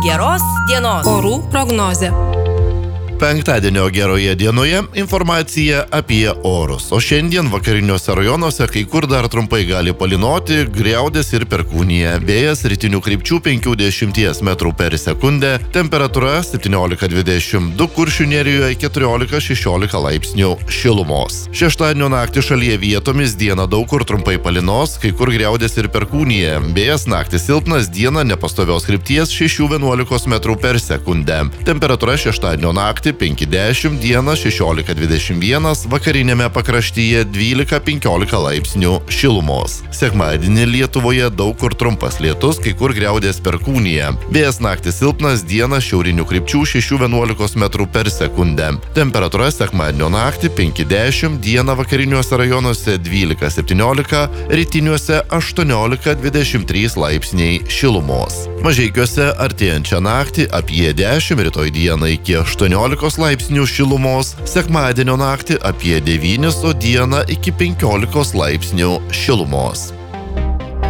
Geros dienos. Orų prognozė. Penktadienio geroje dienoje informacija apie orus, o šiandien vakariniuose rajonuose kai kur dar trumpai gali palynoti, griaudės ir perkūnija. Vėjas rytinių krypčių 50 metrų per sekundę, temperatūra 17-22, Kuršių nerijoje 14-16 laipsnių šilumos. Šeštadienio naktį šalyje vietomis dieną daug kur trumpai palynos, kai kur griaudės ir perkūnija. Vėjas naktį silpnas, dieną nepastovios krypties 6-11 metrų per sekundę. Temperatūra šeštadienio naktį 5-10, dieną 16-21, vakarinėme pakraštyje 12-15 laipsnių šilumos. Sekmadienį Lietuvoje daug kur trumpas lietus, kai kur griaudės perkūnija. Vėjas naktį silpnas, dieną šiaurinių krypčių 6-11 metrų per sekundę. Temperatūra sekmadienio naktį 5-10, dieną vakariniuose rajonuose 12-17, rytiniuose 18-23 laipsniai šilumos. Mažeikiuose artėjančią naktį apie 10, rytoj dieną iki 18 laipsnių šilumos, sekmadienio naktį apie 9, o dieną iki 15 laipsnių šilumos.